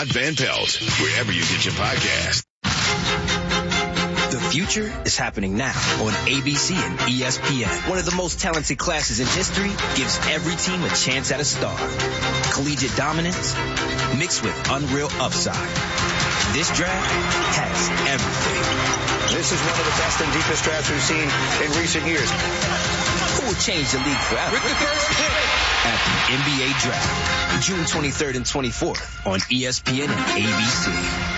Scott Van Pelt, wherever you get your podcast. The future is happening now on ABC and ESPN. One of the most talented classes in history gives every team a chance at a star. Collegiate dominance mixed with unreal upside. This draft has everything. This is one of the best and deepest drafts we've seen in recent years. Who will change the league forever? With the first pick at the NBA Draft, June 23rd and 24th on ESPN and ABC.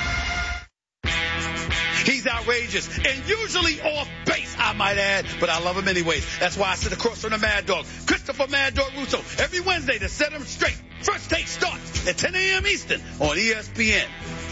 He's outrageous and usually off base, I might add, but I love him anyways. That's why I sit across from the Mad Dog, Christopher Mad Dog Russo, every Wednesday to set him straight. First Take starts at 10 a.m. Eastern on ESPN.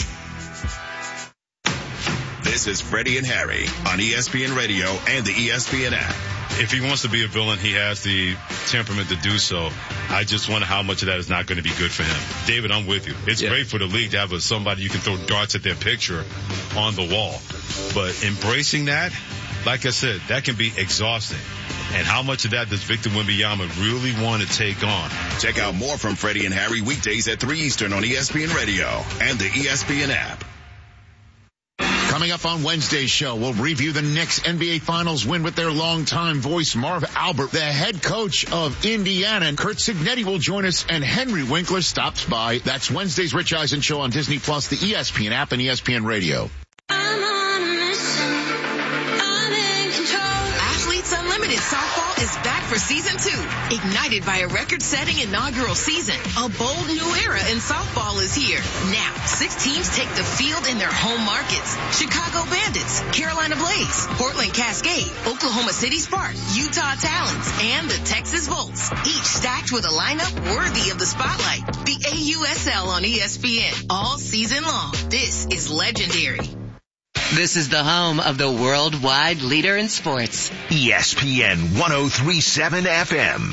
This is Freddie and Harry on ESPN Radio and the ESPN app. If he wants to be a villain, he has the temperament to do so. I just wonder how much of that is not going to be good for him. David, I'm with you. It's great for the league to have somebody you can throw darts at their picture on the wall. But embracing that, like I said, that can be exhausting. And how much of that does Victor Wembanyama really want to take on? Check out more from Freddie and Harry weekdays at 3 Eastern on ESPN Radio and the ESPN app. Coming up on Wednesday's show, we'll review the Knicks NBA Finals win with their longtime voice, Marv Albert, the head coach of Indiana. And Kurt Signetti will join us, and Henry Winkler stops by. That's Wednesday's Rich Eisen Show on Disney+, the ESPN app, and ESPN Radio. I'm on a mission. I'm in control. Athletes Unlimited Softball is back for season 2. Ignited by a record-setting inaugural season, a bold new era in softball is here. Now, 6 teams take the field in their home markets. Chicago Bandits, Carolina Blaze, Portland Cascade, Oklahoma City Spark, Utah Talons, and the Texas Volts. Each stacked with a lineup worthy of the spotlight. The AUSL on ESPN all season long. This is legendary. This is the home of the worldwide leader in sports. ESPN 103.7 FM.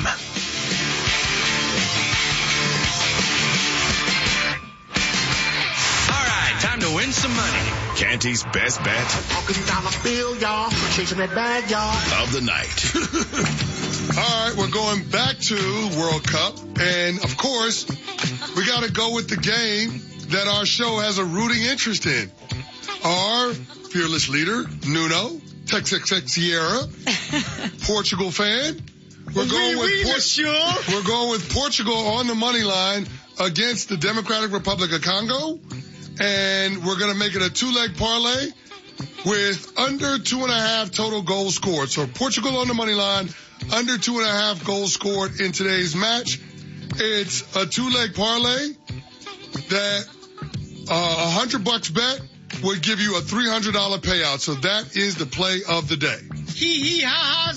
All right, time to win some money. Canty's best bet Walking down the field, y'all. Chasing that bag, y'all. of the night. All right, we're going back to World Cup. And, of course, we got to go with the game that our show has a rooting interest in. Our fearless leader, Nuno, XXX Sierra, Portugal fan. We're going with Portugal on the money line against the Democratic Republic of Congo. And we're going to make it a 2-leg parlay with under 2.5 total goals scored. So Portugal on the money line, under 2.5 goals scored in today's match. It's a 2-leg parlay that $100 bet would give you a $300 payout. So that is the play of the day. Hee-hee-ha-ha.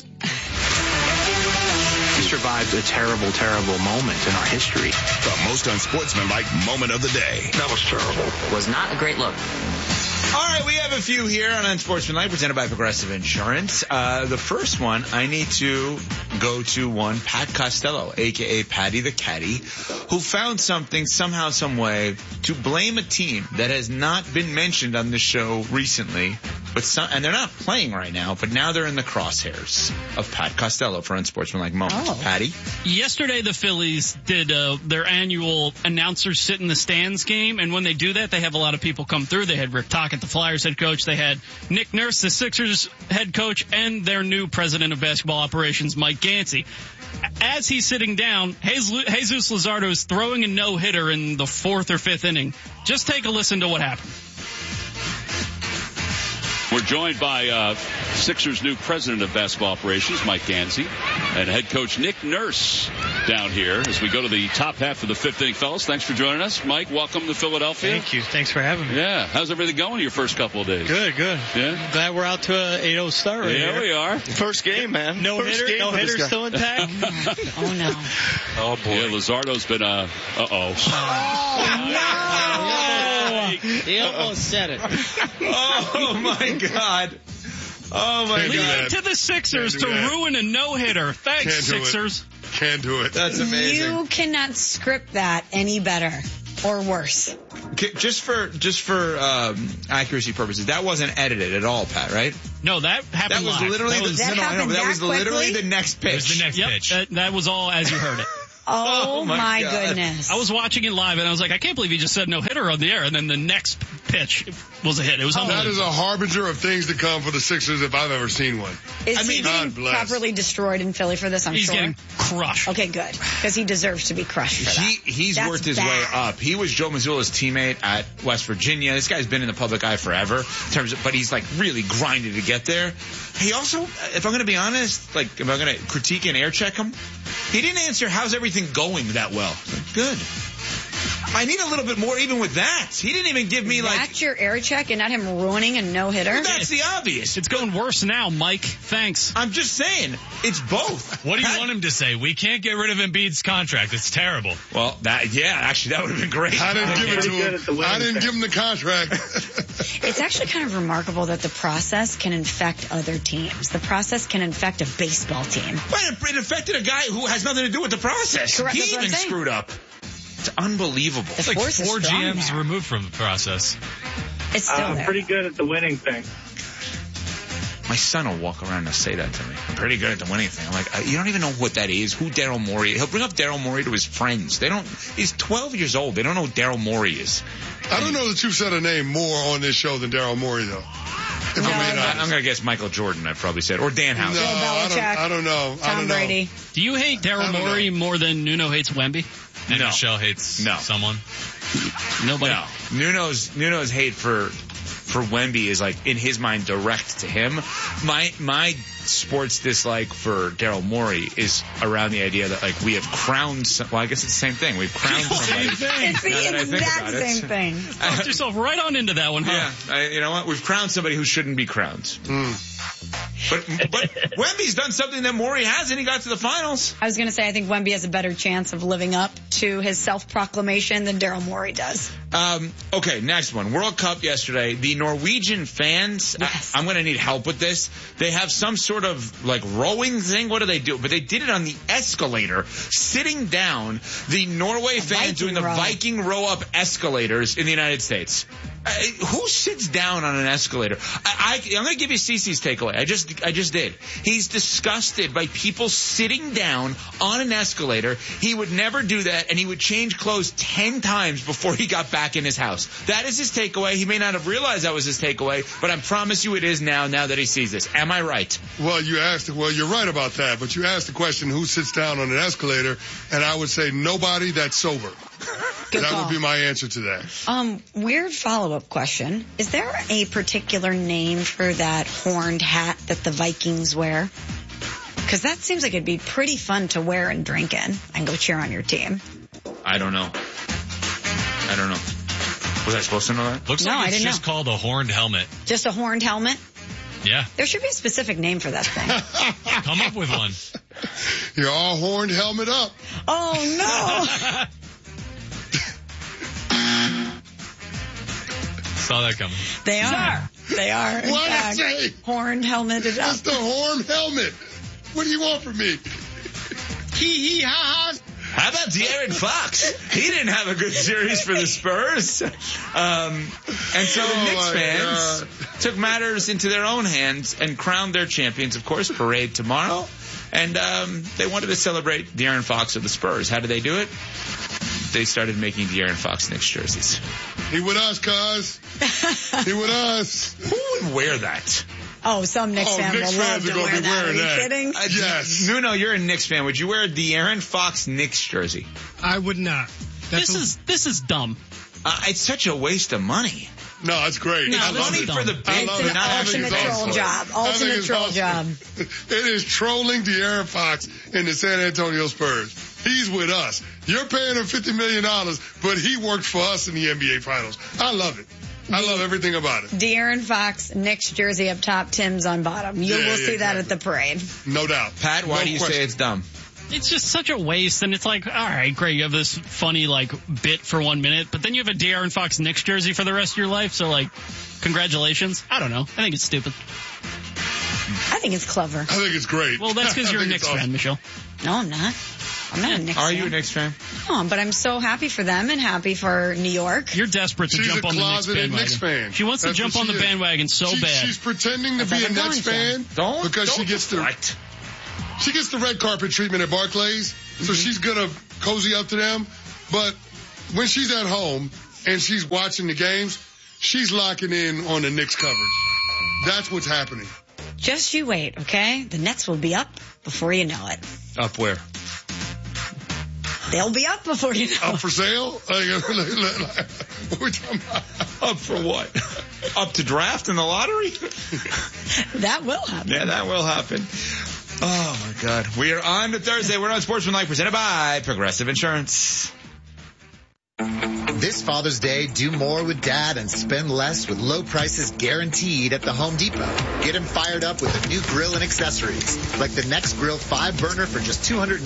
We survived a terrible, terrible moment in our history. The most unsportsmanlike moment of the day. That was terrible. Was not a great look. All right, we have a few here on Unsportsmanlike, presented by Progressive Insurance. The first one, I need to go to one, Pat Costello, a.k.a. Patty the Caddy, who found something, somehow, some way, to blame a team that has not been mentioned on the show recently, and they're not playing right now, but now they're in the crosshairs of Pat Costello for Unsportsmanlike Moments. Oh. Patty? Yesterday, the Phillies did their annual announcers sit in the stands game, and when they do that, they have a lot of people come through. They had Rick Tocchet, the Flyers head coach. They had Nick Nurse, the Sixers head coach, and their new president of basketball operations, Mike Gansey. As he's sitting down, Jesus Luzardo is throwing a no-hitter in the 4th or 5th inning. Just take a listen to what happened. We're joined by Sixers' new president of basketball operations, Mike Gansey, and head coach Nick Nurse down here as we go to the top half of the 5th inning. Fellas, thanks for joining us. Mike, welcome to Philadelphia. Thank you. Thanks for having me. Yeah. How's everything going your first couple of days? Good. Yeah? Glad we're out to a 8-0 start right here. Yeah, we are. First game, man. No hitter still intact. Oh, no. Oh, boy. Yeah, Luzardo's been, Oh, no! He almost said it. Oh, my God. Oh, my God. Leave it to the Sixers to ruin a no-hitter. Thanks, Sixers. Can't do it. That's amazing. You cannot script that any better or worse. Just for accuracy purposes, that wasn't edited at all, Pat, right? No, that happened That was live. literally that was literally the next pitch. It was the next pitch. That was all as you heard it. Oh my goodness. I was watching it live and I was like, I can't believe he just said no hitter on the air. And then the next pitch was a hit. It was That is a harbinger of things to come for the Sixers if I've ever seen one. Is he getting properly destroyed in Philly for this? I'm He's sure. getting crushed. Okay, good. Because he deserves to be crushed for that. He's That's worked his bad. way up. He was Joe Mazzulla's teammate at West Virginia. This guy's been in the public eye forever, but he's like really grinded to get there. He also, if I'm going to be honest, like if I'm going to critique and air check him, he didn't answer how's everything going that well. Good. I need a little bit more even with that. He didn't even give me That's your air check and not him ruining a no-hitter? That's the obvious. It's going worse now, Mike. Thanks. I'm just saying, it's both. What do you want him to say? We can't get rid of Embiid's contract. It's terrible. Well, actually, that would have been great. I didn't give it to him. I didn't give him the contract. It's actually kind of remarkable that the process can infect other teams. The process can infect a baseball team. But it affected a guy who has nothing to do with the process. Correct, He that's what even I'm saying. screwed up. It's unbelievable. The It's like force is 4 strong GMs there. removed from the process. It's still I'm there. pretty good at the winning thing. My son will walk around and say that to me. I'm pretty good at the winning thing. I'm like, you don't even know what that is. Who Daryl Morey is. He'll bring up Daryl Morey to his friends. He's 12 years old. They don't know who Daryl Morey is. I don't know that you've said a name more on this show than Daryl Morey, though. If I'm going to guess Michael Jordan, I probably said. Or Dan Houser. No, I don't know. Tom Brady. Do you hate Daryl Morey more than Nuno hates Wemby? And Michelle hates someone. Nobody. No. Nuno's hate for Wemby is like in his mind direct to him. My sports dislike for Daryl Morey is around the idea that like we have crowned. I guess it's the same thing. We've crowned somebody. It's the exact same thing. Put yourself right on into that one, huh? Yeah, you know what? We've crowned somebody who shouldn't be crowned. But Wemby's done something that Morey hasn't. He got to the finals. I was going to say, I think Wemby has a better chance of living up to his self-proclamation than Daryl Morey does. Okay, next one. World Cup yesterday. The Norwegian fans, Yes. I'm going to need help with this. They have some sort of like rowing thing. What do they do? But they did it on the escalator, sitting down. The Norway fans doing the Viking row up escalators in the United States. Who sits down on an escalator? I'm going to give you Cece's takeaway. I just did. He's disgusted by people sitting down on an escalator. He would never do that, and he would change clothes 10 times before he got back in his house. That is his takeaway. He may not have realized that was his takeaway, but I promise you it is now that he sees this. Am I right? Well, you're right about that, but you asked the question, who sits down on an escalator, and I would say nobody that's sober. That would be my answer to that. Weird follow-up question. Is there a particular name for that horned hat that the Vikings wear? Because that seems like it'd be pretty fun to wear and drink in and go cheer on your team. I don't know. Was I supposed to know that? Looks like it's just called a horned helmet. Just a horned helmet? Yeah. There should be a specific name for that thing. Come up with one. You're all horned helmet up. Oh, no. Saw that coming. They are. In What fact, I say? horned helmeted up. It's the horned helmet. What do you want from me? Hee ha ha. How about De'Aaron Fox? He didn't have a good series for the Spurs. And so the Knicks fans took matters into their own hands and crowned their champions, of course, parade tomorrow. And they wanted to celebrate De'Aaron Fox of the Spurs. How did they do it? They started making De'Aaron Fox Knicks jerseys. He with us, cuz. He with us. Who would wear that? Oh, some Knicks fan will love to wear that. Are you kidding? Yes. No, you're a Knicks fan. Would you wear a De'Aaron Fox Knicks jersey? I would not. This is dumb. It's such a waste of money. No, it's great. No, I love this it. is For the dumb. big, It's an ultimate troll job. Ultimate troll job. It is trolling De'Aaron Fox in the San Antonio Spurs. He's with us. You're paying him $50 million, but he worked for us in the NBA Finals. I love it. I love everything about it. De'Aaron Fox, Knicks jersey up top, Tim's on bottom. You will see that at the parade. No doubt. Pat, why do you say it's dumb? It's just such a waste, and it's like, all right, great, you have this funny, like, bit for 1 minute, but then you have a De'Aaron Fox Knicks jersey for the rest of your life, so, like, congratulations. I don't know. I think it's stupid. I think it's clever. I think it's great. Well, that's because you're a Knicks fan, Michelle. No, I'm not. I'm not a Knicks fan. Are you a Knicks fan? No, but I'm so happy for them and happy for New York. You're desperate to She's jump a on the Knicks closeted bandwagon. Knicks fan. She wants to That's jump what on the she is. bandwagon so bad. She's pretending to That's be a what I'm Knicks going fan because she gets the red carpet treatment at Barclays. So she's gonna cozy up to them. But when she's at home and she's watching the games, she's locking in on the Knicks coverage. That's what's happening. Just you wait, okay? The Nets will be up before you know it. Up where? They'll be up before you know it. Up for sale? What are we talking about? Up for what? Up to draft in the lottery? That will happen. Yeah, that will happen. Oh, my God. We are on to Thursday. We're on Sportsmanlike, presented by Progressive Insurance. This Father's Day, do more with Dad and spend less with low prices guaranteed at the Home Depot. Get him fired up with a new grill and accessories, like the Next Grill 5-burner for just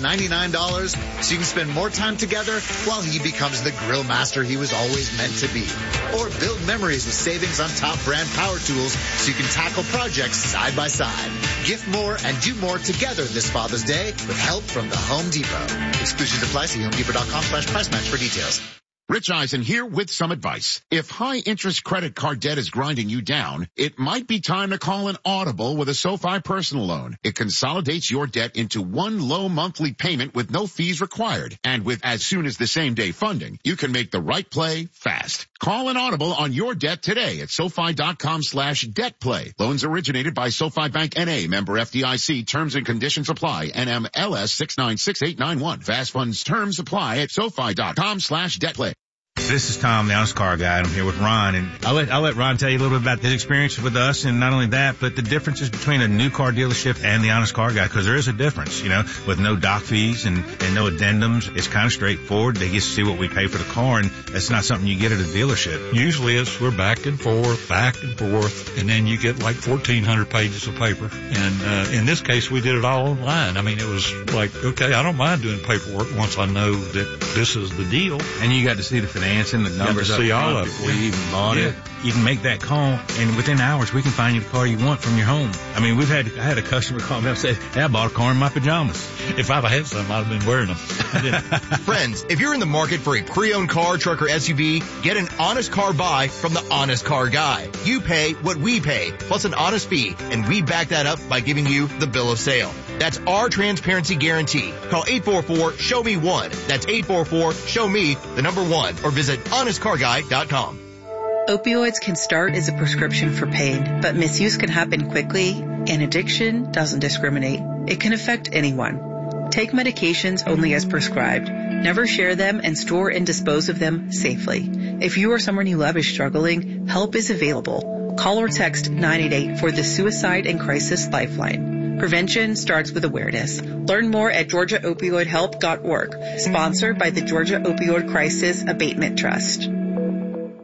$299, so you can spend more time together while he becomes the grill master he was always meant to be. Or build memories with savings on top brand power tools so you can tackle projects side by side. Gift more and do more together this Father's Day with help from the Home Depot. Exclusions apply. See HomeDepot.com/price match for details. Rich Eisen here with some advice. If high-interest credit card debt is grinding you down, it might be time to call an Audible with a SoFi personal loan. It consolidates your debt into one low monthly payment with no fees required. And with as soon as the same-day funding, you can make the right play fast. Call an Audible on your debt today at SoFi.com/debtplay. Loans originated by SoFi Bank N.A., member FDIC. Terms and conditions apply. NMLS 696891. Fast funds terms apply at SoFi.com/debtplay. This is Tom, the Honest Car Guy. I'm here with Ron, and I'll let Ron tell you a little bit about his experience with us, and not only that, but the differences between a new car dealership and the Honest Car Guy, because there is a difference, with no doc fees and no addendums. It's kind of straightforward. They get to see what we pay for the car, and that's not something you get at a dealership. Usually we're back and forth, and then you get like 1,400 pages of paper. And in this case, we did it all online. I mean, it was like, okay, I don't mind doing paperwork once I know that this is the deal. And you got to see the financing, the numbers up see front all of before it. you even bought it. You can make that call, and within hours, we can find you the car you want from your home. I mean, I had a customer call me up and say, hey, I bought a car in my pajamas. If I'd have had some, I'd have been wearing them. Friends, if you're in the market for a pre-owned car, truck, or SUV, get an honest car buy from the Honest Car Guy. You pay what we pay, plus an honest fee, and we back that up by giving you the bill of sale. That's our transparency guarantee. Call 844-SHOW-ME-1. That's 844-SHOW-ME, the number 1, or visit honestcarguy.com. Opioids can start as a prescription for pain, but misuse can happen quickly, and addiction doesn't discriminate. It can affect anyone. Take medications only as prescribed. Never share them and store and dispose of them safely. If you or someone you love is struggling, help is available. Call or text 988 for the Suicide and Crisis Lifeline. Prevention starts with awareness. Learn more at GeorgiaOpioidHelp.org. Sponsored by the Georgia Opioid Crisis Abatement Trust.